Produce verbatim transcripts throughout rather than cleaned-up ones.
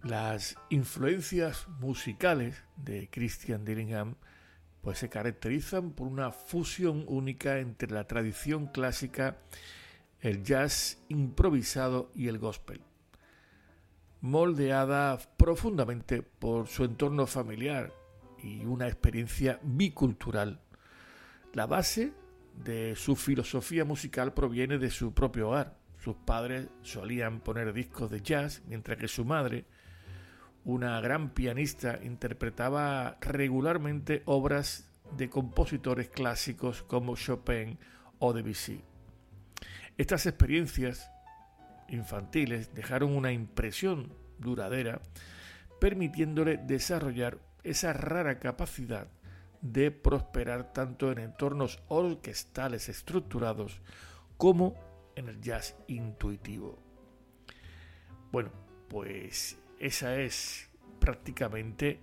Las influencias musicales de Christian Dillingham pues se caracterizan por una fusión única entre la tradición clásica, el jazz improvisado y el gospel, moldeada profundamente por su entorno familiar y una experiencia bicultural. La base de su filosofía musical proviene de su propio hogar. Sus padres solían poner discos de jazz, mientras que su madre, una gran pianista, interpretaba regularmente obras de compositores clásicos como Chopin o Debussy. Estas experiencias infantiles dejaron una impresión duradera, permitiéndole desarrollar esa rara capacidad de prosperar tanto en entornos orquestales estructurados como en el jazz intuitivo. Bueno, pues esa es prácticamente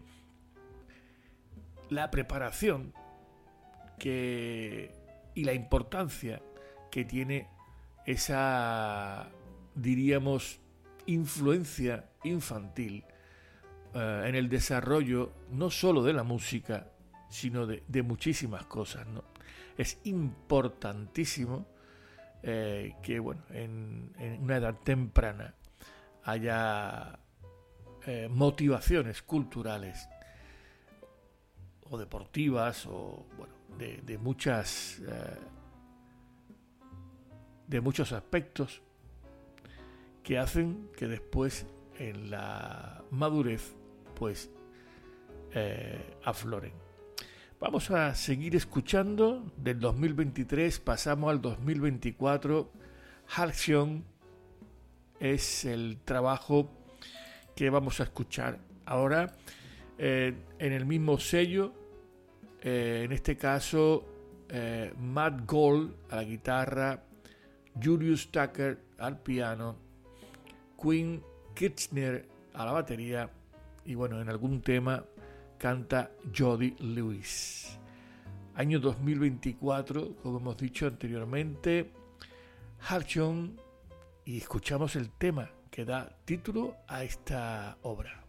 la preparación que, y la importancia que tiene esa, diríamos, influencia infantil eh, en el desarrollo no solo de la música, sino de, de muchísimas cosas, ¿no? Es importantísimo eh, que, bueno, en, en una edad temprana haya eh, motivaciones culturales o deportivas o, bueno, de, de muchas eh, de muchos aspectos que hacen que después en la madurez pues eh, afloren. Vamos a seguir escuchando. Del dos mil veintitrés pasamos al dos mil veinticuatro. Halcyon es el trabajo que vamos a escuchar ahora eh, en el mismo sello, eh, en este caso eh, Matt Gold a la guitarra, Julius Tucker al piano, Quinn Kirchner a la batería y, bueno, en algún tema canta Jody Lewis. Año dos mil veinticuatro, como hemos dicho anteriormente, Halcyon, y escuchamos el tema que da título a esta obra.